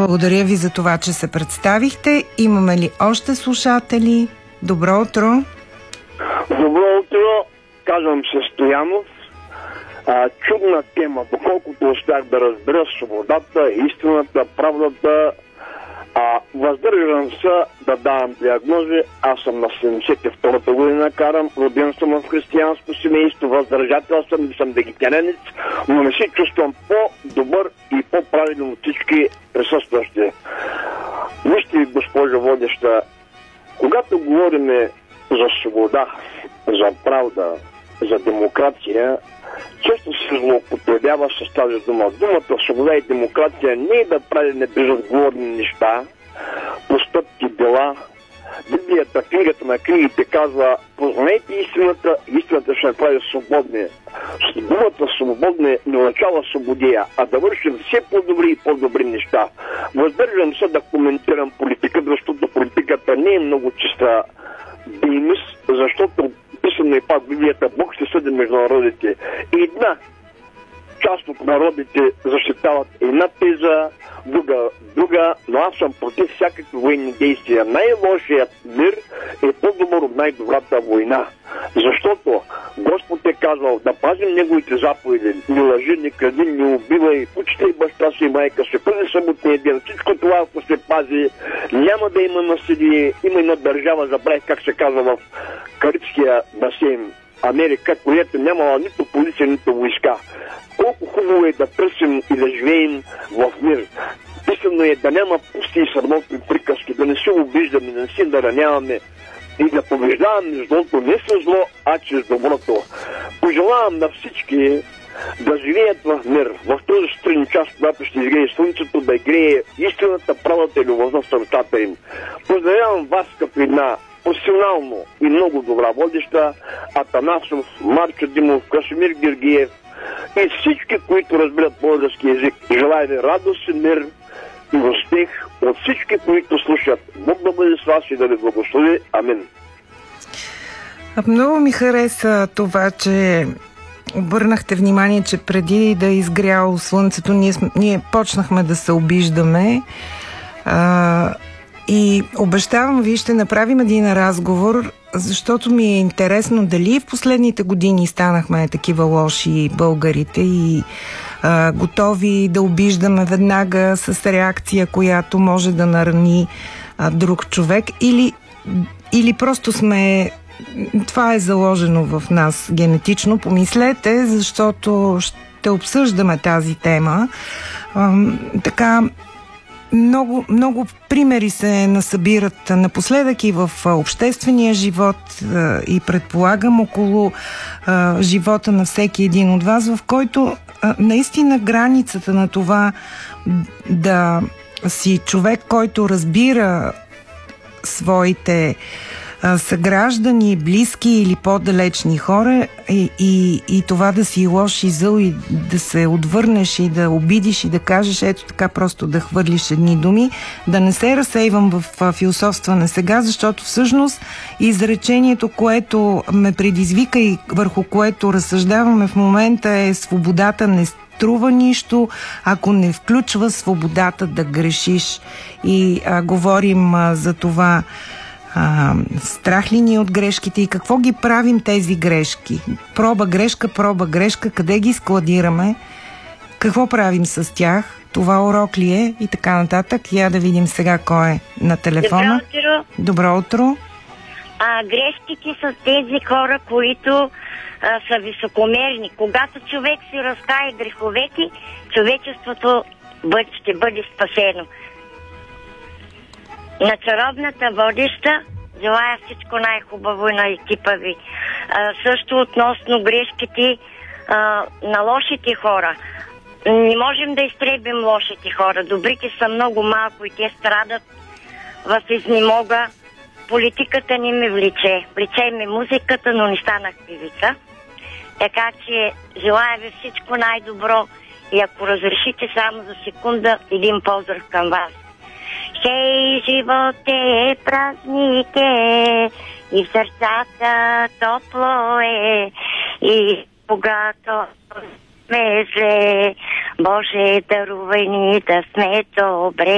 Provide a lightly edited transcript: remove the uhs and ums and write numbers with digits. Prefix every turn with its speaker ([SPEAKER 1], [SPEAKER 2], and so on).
[SPEAKER 1] Благодаря ви за това, че се представихте. Имаме ли още слушатели? Добро утро!
[SPEAKER 2] Добро утро! Казвам се Стоянов. Чудна тема, доколкото успях да разбера свободата, истината, правдата. Въздържам се да давам диагнози. Аз съм на 72-та година, карам, роден съм в християнско семейство, въздържател съм вегетарианец, но не се чувствам по-добър и по-правилен от всички присъстващи. Вижте, госпожо водеща, когато говорим за свобода, за правда, за демокрация, често се злоупотребява с тази дума. Думата свобода и демокрация не е да правим безотговорни неща, постъпки, дела. Библията, книгата на книгите казва: познайте истината, истината ще направи свободни. Думата свободни не означава свободия, а да вършим все по-добри и по-добри неща. Въздържам се да коментирам политиката, защото политиката не е много чиста дейност, защото писано и пак Библията, Бог ще съди между народите. И една част от народите защитават една теза, друга, но аз съм против всякакви военни действия. Най-лошият мир е по-добър от най-добрата война. Защото Господ е казал да пазим неговите заповеди: не лъжи, не кради, не убивай, почитай баща си и майка си, първи съботния ден. Всичко това, ако се пази, няма да има насилие. Има една държава, забравих как се казва, в Карибския басейн, Америка, която нямала нито полиция, нито войска. Колко хубаво е да търсим и да живеем в мир. Писано е да няма пусти и срамотни приказки, да не се обиждаме, да не се нараняваме и да побеждаваме злото не с зло, а чрез доброто. Пожелавам на всички да живеят в мир, в този сутрин час, когато ще изгрее слънцето, да грее истината, правата и любовта в сърцата им. Поздравявам вас като една професионално и много добра водеща: Атанасов, Марчо Димов, Красимир Георгиев и всички, които разбират български език. Желая ви радост и мир и успех от всички, които слушат. Бог да бъде с вас и да ви благослови. Амин.
[SPEAKER 1] Много ми хареса това, че обърнахте внимание, че преди да е изгряло слънцето, ние почнахме да се обиждаме. И обещавам ви, ще направим един разговор, защото ми е интересно дали в последните години станахме такива лоши българите и готови да обиждаме веднага с реакция, която може да нарани друг човек, или просто сме... Това е заложено в нас генетично. Помислете, защото ще обсъждаме тази тема. Така... Много примери се насъбират напоследък и в обществения живот и предполагам около живота на всеки един от вас, в който наистина границата на това да си човек, който разбира своите съграждани, близки или по-далечни хора и това да си лош и зъл и да се отвърнеш и да обидиш и да кажеш ето така, просто да хвърлиш едни думи, да не се разсейвам в философстване сега, защото всъщност изречението, което ме предизвика и върху което разсъждаваме в момента, е: свободата не струва нищо, ако не включва свободата да грешиш. И говорим за това, страх ли ни от грешките и какво ги правим тези грешки? Проба грешка, къде ги складираме? Какво правим с тях? Това урок ли е? И така нататък. Я да видим сега кой е на телефона.
[SPEAKER 3] Добро утро.
[SPEAKER 1] Добро утро.
[SPEAKER 3] Грешките са тези хора, които са високомерни. Когато човек си разкае греховете, човечеството ще бъде спасено. На чаровната водеща желая всичко най-хубаво и на екипа ви. Също относно грешките на лошите хора. Не можем да изтребим лошите хора. Добрите са много малко и те страдат в изнемога. Политиката не ме влече. Влече ме музиката, но не станах певица. Така че желая ви всичко най-добро и ако разрешите само за секунда, един поздрав към вас. Хей, живот е празник е и в сърцата топло е и когато сме зле, Боже, дарувай ни да сме добре.